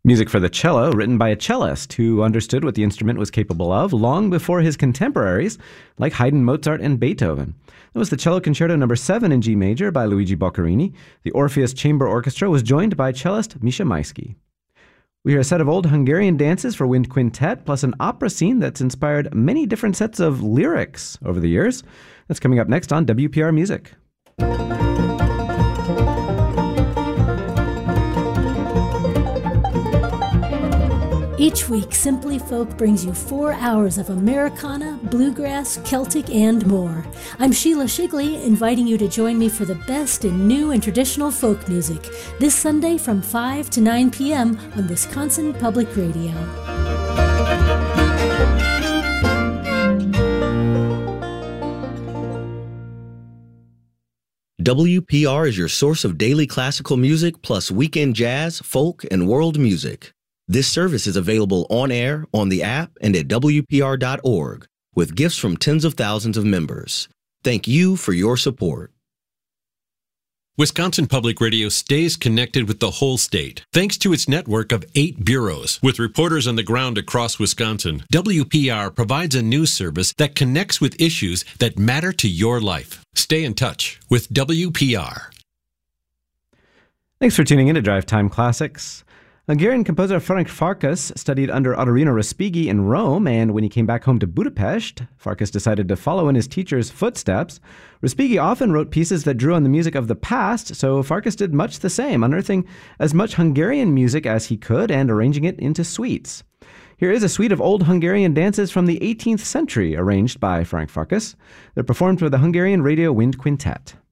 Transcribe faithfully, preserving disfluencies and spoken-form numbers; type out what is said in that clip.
Music for the cello, written by a cellist who understood what the instrument was capable of long before his contemporaries, like Haydn, Mozart, and Beethoven. That was the Cello Concerto number seven in G major by Luigi Boccherini. The Orpheus Chamber Orchestra was joined by cellist Misha Maisky. We hear a set of old Hungarian dances for wind quintet, plus an opera scene that's inspired many different sets of lyrics over the years. That's coming up next on W P R Music. Each week, Simply Folk brings you four hours of Americana, bluegrass, Celtic, and more. I'm Sheila Shigley, inviting you to join me for the best in new and traditional folk music this Sunday from five to nine p.m. on Wisconsin Public Radio. W P R is your source of daily classical music plus weekend jazz, folk, and world music. This service is available on air, on the app, and at W P R dot org, with gifts from tens of thousands of members. Thank you for your support. Wisconsin Public Radio stays connected with the whole state, thanks to its network of eight bureaus. With reporters on the ground across Wisconsin, W P R provides a news service that connects with issues that matter to your life. Stay in touch with W P R. Thanks for tuning in to Drive Time Classics. Hungarian composer Ferenc Farkas studied under Ottorino Respighi in Rome, and when he came back home to Budapest, Farkas decided to follow in his teacher's footsteps. Respighi often wrote pieces that drew on the music of the past, so Farkas did much the same, unearthing as much Hungarian music as he could and arranging it into suites. Here is a suite of old Hungarian dances from the eighteenth century, arranged by Ferenc Farkas. They're performed with the Hungarian Radio Wind Quintet.